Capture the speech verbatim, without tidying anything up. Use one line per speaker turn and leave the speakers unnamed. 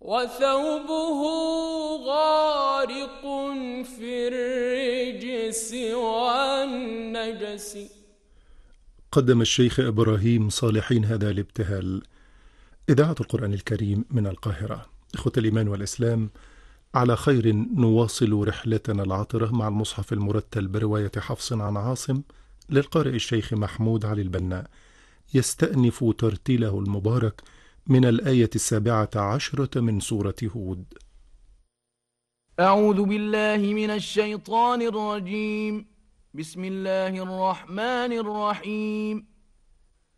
وثوبه غارق في الرجس والنجس.
قدم الشيخ إبراهيم صالحين هذا الابتهال. إذاعة القرآن الكريم من القاهرة. إخوة الإيمان والإسلام، على خير نواصل رحلتنا العطرة مع المصحف المرتل برواية حفص عن عاصم للقارئ الشيخ محمود علي البنا، يستأنف ترتيله المبارك من الآية السابعة عشرة من سورة هود.
أعوذ بالله من الشيطان الرجيم. بسم الله الرحمن الرحيم.